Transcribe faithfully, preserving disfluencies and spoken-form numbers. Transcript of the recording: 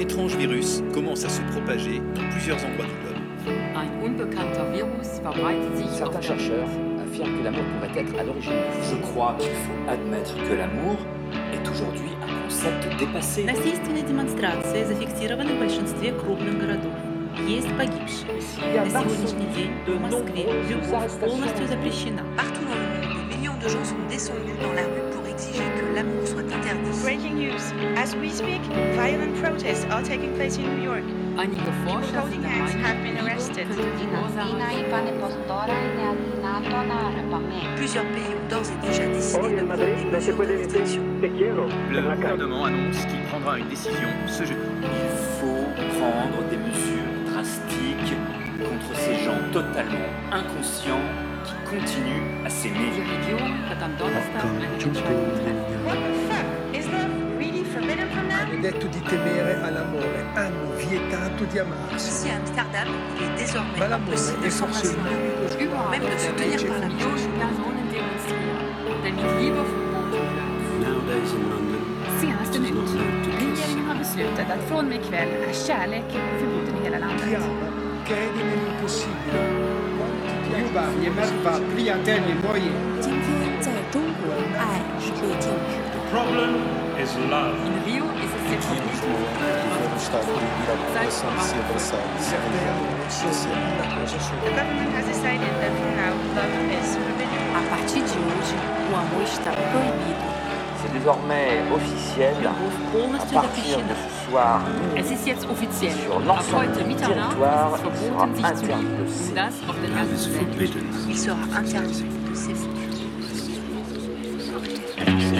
étrange virus commence à se propager dans plusieurs endroits du globe. Ein unbekannter Virus verbreitet sich Certains auf chercheurs affirment que l'amour pourrait être à l'origine du feu. Je crois qu'il faut admettre que l'amour est aujourd'hui un concept dépassé. Насильственные демонстрации зафиксированы в большинстве крупных городов. Есть погибшие. На сегодняшний день в Москве любовь полностью запрещена. Partout dans le monde, des millions de gens sont descendus dans la rue pour exiger que l'amour soit interdit. Breaking news. As we speak, violent protests are taking place in New York. Einige Forscher sind Coding der hands have been Meinung, arrested. Plusieurs pays ont d'ores et déjà décidé de prendre des mesures de restriction. Le gouvernement annonce qu'il prendra une décision ce jeudi. Il faut prendre des mesures drastiques contre ces gens totalement inconscients qui continuent à s'aimer. Die Regierung wird am Donnerstag eine Entscheidung treffen. What the fuck? Is love really forbidden from now? Hanno detto di temere all'amore, hanno vietato di amarsi. Ici à Amsterdam, il est désormais Ma l'amore impossible è de forse s'embrasser il dans la rue, unico Überall même de auf se der tenir Welt par la main. Millionen Personen demonstrieren, damit Liebe verboten wird. Nowadays in London, Senaste nytt. Regeringen har beslutat att från och med ikväll är kärlek förbjuden i hela Chi landet. ama crede nell'impossibile. Quanti ti piace? 今天在中国，爱是被禁止的。 problem is love. In Rio ist es jetzt nicht The government has decided that from now, love is forbidden. A partir de hoje, o amor está proibido. C'est désormais officiel. Beruf À полностью partir запрещена. de ce soir, Es ist jetzt offiziell. sur Ab l'ensemble heute du Mitternacht territoire, ist es il verboten, sera sich zu interdit lieben. de Und s'aimer. das auf der Love is ganzen Welt. forbidden. Il sera interdit de s'aimer.